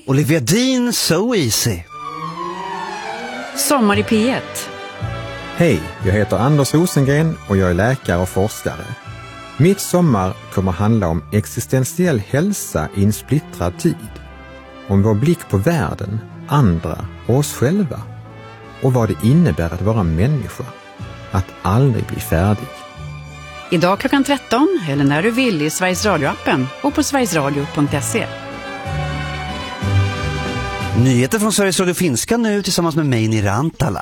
Olivia Dean, So Easy. Sommar i P1. Hej, jag heter Anders Rosengren och jag är läkare och forskare. Mitt sommar kommer handla om existentiell hälsa i en splittrad tid. Om vår blick på världen, andra och oss själva. Och vad det innebär att vara människa. Att aldrig bli färdig. Idag klockan 13 eller när du vill i Sveriges Radio-appen och på sverigesradio.se. Nyheter från Sveriges Radio Finska nu tillsammans med mig i Rantala.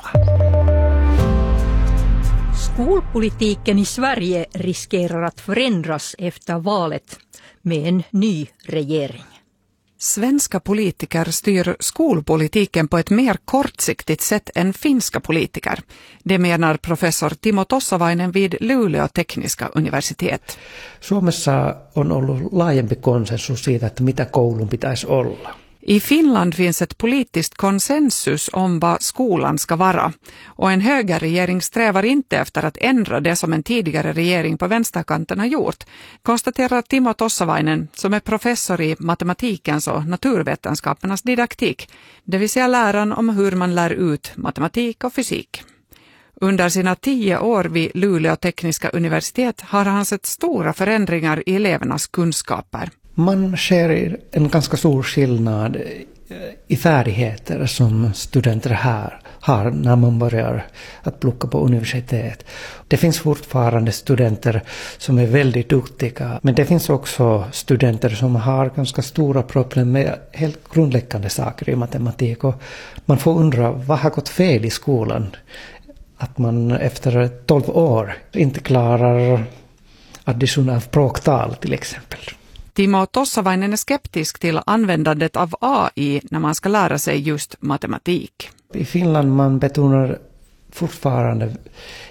Skolpolitiken i Sverige riskerar att förändras efter valet med en ny regering. Svenska politiker styr skolpolitiken på ett mer kortsiktigt sätt än finska politiker. Det menar professor Timo Tossavainen vid Luleå tekniska universitet. Suomessa on ollut laajempi konsensus siitä, että mitä koulun pitäisi olla. I Finland finns ett politiskt konsensus om vad skolan ska vara, och en högerregering strävar inte efter att ändra det som en tidigare regering på vänsterkanten har gjort, konstaterar Timo Tossavainen som är professor i matematikens och naturvetenskapernas didaktik, det vill säga läran om hur man lär ut matematik och fysik. Under sina 10 år vid Luleå tekniska universitet har han sett stora förändringar i elevernas kunskaper. Man ser en ganska stor skillnad i färdigheter som studenter här har när man börjar att plugga på universitet. Det finns fortfarande studenter som är väldigt duktiga, men det finns också studenter som har ganska stora problem med helt grundläggande saker i matematik. Och man får undra vad har gått fel i skolan, att man efter 12 år inte klarar addition av bråktal till exempel. Timo Tossavainen är skeptisk till användandet av AI när man ska lära sig just matematik. I Finland man betonar fortfarande